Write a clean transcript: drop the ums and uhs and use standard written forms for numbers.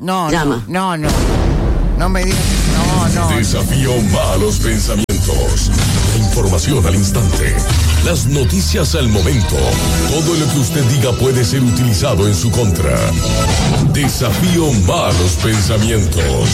No, Llama. no. No me digas. No. Desafío Malos Pensamientos. La información al instante. Las noticias al momento. Todo lo que usted diga puede ser utilizado en su contra. Desafío Malos Pensamientos.